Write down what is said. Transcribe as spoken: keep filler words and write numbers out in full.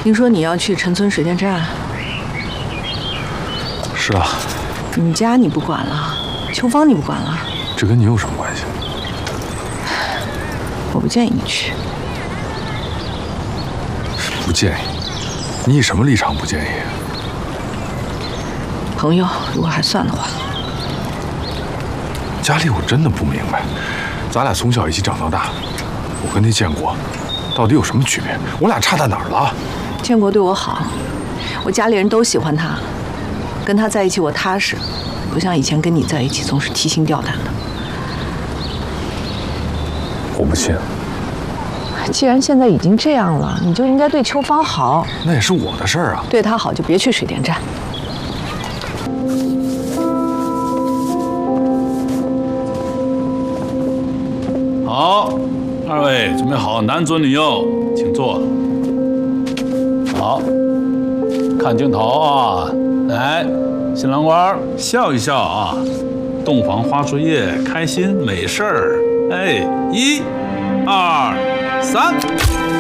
听说你要去陈村水电站？ 是啊。 你家你不管了，秋芳你不管了， 这跟你有什么关系？ 我不建议你去。 不建议？你以什么立场不建议？ 朋友，如果还算的话。 佳丽，我真的不明白，咱俩从小一起长到大，我跟那建国到底有什么区别？我俩差在哪儿了？ 建国对我好，我家里人都喜欢他，跟他在一起我踏实，不像以前跟你在一起总是提心吊胆的。 我不信。 既然现在已经这样了，你就应该对秋芳好。 那也是我的事儿啊。 对她好就别去水电站。 好，二位准备好，男左女右，请坐。好，看镜头啊，来，新郎官笑一笑啊，洞房花烛夜，开心没事儿。哎，一、二、三。